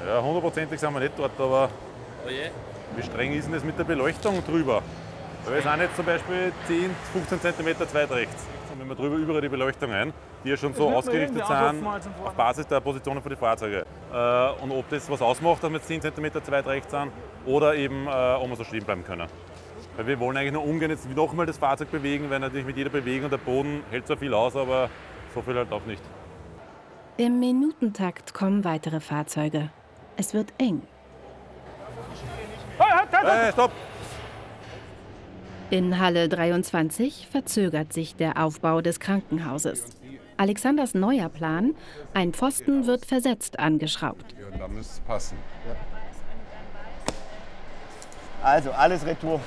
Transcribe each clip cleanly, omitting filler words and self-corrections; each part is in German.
Ja, hundertprozentig sind wir nicht dort, aber Oh je. wie streng ist denn das mit der Beleuchtung drüber? Weil wir sind jetzt zum Beispiel 10, 15 cm zu weit rechts. Und wenn wir drüber über die Beleuchtung ein, die ja schon so ausgerichtet sind, auf Basis der Positionen für die Fahrzeuge. Und ob das was ausmacht, dass wir jetzt 10 cm zu weit rechts sind oder eben, ob wir so stehen bleiben können. Weil wir wollen eigentlich nur ungern jetzt nochmal das Fahrzeug bewegen, weil natürlich mit jeder Bewegung der Boden hält zwar viel aus, aber so viel halt auch nicht. Im Minutentakt kommen weitere Fahrzeuge. Es wird eng. Hey, stopp! In Halle 23 verzögert sich der Aufbau des Krankenhauses. Alexanders neuer Plan: ein Pfosten wird versetzt angeschraubt. Ja, da müsste es passen. Also alles retour.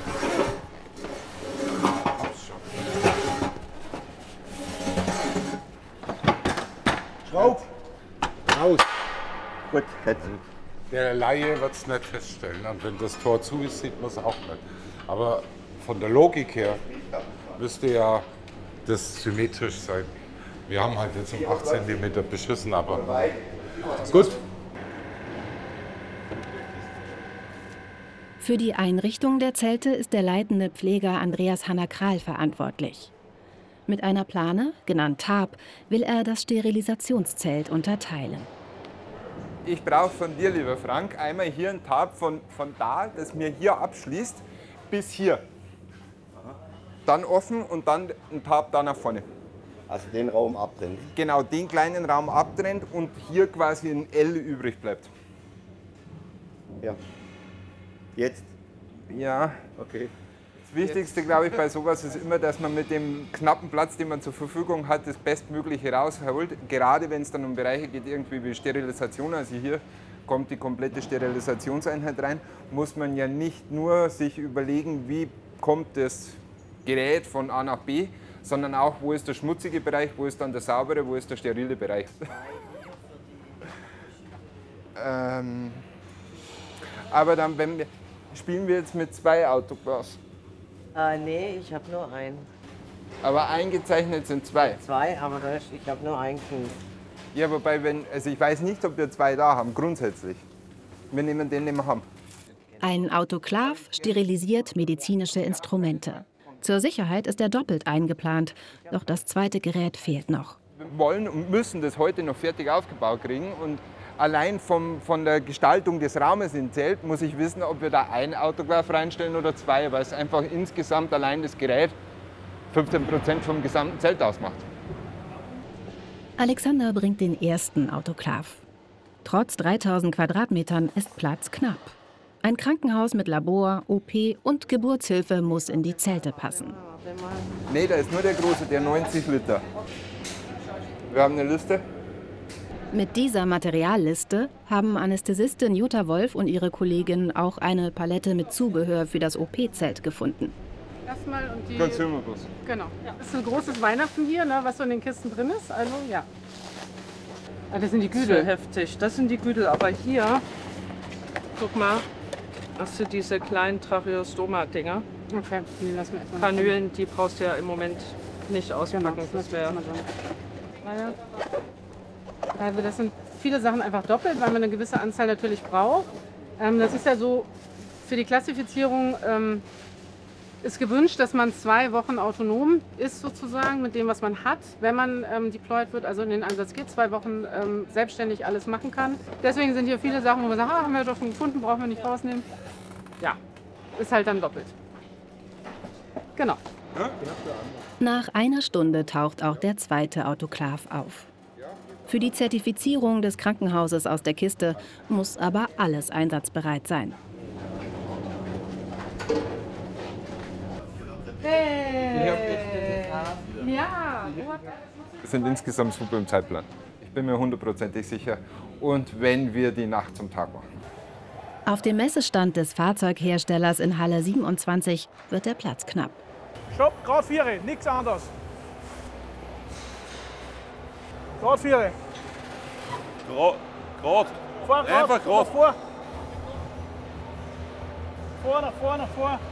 Schraub! Raus! Gut, jetzt. Der Laie wird es nicht feststellen. Und wenn das Tor zu ist, sieht man es auch nicht. Aber von der Logik her müsste ja das symmetrisch sein. Wir haben halt jetzt um 8 cm beschissen, aber gut. Für die Einrichtung der Zelte ist der leitende Pfleger Andreas Hanna-Kral verantwortlich. Mit einer Plane, genannt Tab, will er das Sterilisationszelt unterteilen. Ich brauche von dir, lieber Frank, einmal hier ein Tab von da, das mir hier abschließt, bis hier. Dann offen und dann ein Tab da nach vorne. Also den Raum abtrennt. Genau, den kleinen Raum abtrennt und hier quasi ein L übrig bleibt. Ja. Jetzt? Ja. Okay. Das Wichtigste, glaube ich, bei sowas ist immer, dass man mit dem knappen Platz, den man zur Verfügung hat, das Bestmögliche rausholt. Gerade wenn es dann um Bereiche geht, irgendwie wie Sterilisation, also hier kommt die komplette Sterilisationseinheit rein, muss man ja nicht nur sich überlegen, wie kommt das Gerät von A nach B, sondern auch, wo ist der schmutzige Bereich, wo ist dann der saubere, wo ist der sterile Bereich. Aber dann, spielen wir jetzt mit 2 Autoclaves. Nee, ich habe nur einen. Aber eingezeichnet sind 2. 2, aber ich habe nur einen Kind. Ja, wobei, also ich weiß nicht, ob wir 2 da haben, grundsätzlich. Wir nehmen den wir haben. Ein Autoklav sterilisiert medizinische Instrumente. Zur Sicherheit ist er doppelt eingeplant, doch das zweite Gerät fehlt noch. Wir wollen und müssen das heute noch fertig aufgebaut kriegen. Und allein von der Gestaltung des Raumes im Zelt muss ich wissen, ob wir da ein Autoklav reinstellen oder 2, weil es einfach insgesamt allein das Gerät 15% vom gesamten Zelt ausmacht. Alexander bringt den ersten Autoklav. Trotz 3000 Quadratmetern ist Platz knapp. Ein Krankenhaus mit Labor, OP und Geburtshilfe muss in die Zelte passen. Nee, da ist nur der große, der 90 Liter. Wir haben eine Liste. Mit dieser Materialliste haben Anästhesistin Jutta Wolf und ihre Kollegin auch eine Palette mit Zubehör für das OP-Zelt gefunden. Erstmal und die. Consumables. Genau. Das ist ein großes Weihnachten hier, ne, was so in den Kisten drin ist. Also ja. Ah, das sind die Güdel. Das ist heftig. Das sind die Güdel. Aber hier, guck mal, hast du diese kleinen Tracheostoma-Dinger. Okay, die lassen wir erstmal. Kanülen, die brauchst du ja im Moment nicht auspacken. Genau, Das wäre. Also das sind viele Sachen einfach doppelt, weil man eine gewisse Anzahl natürlich braucht. Das ist ja so, für die Klassifizierung ist gewünscht, dass man 2 Wochen autonom ist sozusagen mit dem, was man hat, wenn man deployed wird, also in den Einsatz geht, 2 Wochen selbstständig alles machen kann. Deswegen sind hier viele Sachen, wo man sagt, haben wir doch schon gefunden, brauchen wir nicht rausnehmen. Ja, ist halt dann doppelt. Genau. Nach einer Stunde taucht auch der zweite Autoklav auf. Für die Zertifizierung des Krankenhauses aus der Kiste muss aber alles einsatzbereit sein. Hey! Ja! Wir sind insgesamt super im Zeitplan. Ich bin mir 100%ig sicher. Und wenn wir die Nacht zum Tag machen. Auf dem Messestand des Fahrzeugherstellers in Halle 27 wird der Platz knapp. Stopp, gerade 4, nichts anderes. Gerade 4. Gerade. Vor, Einfach gerade. vor. Vor, nach vor, nach vor.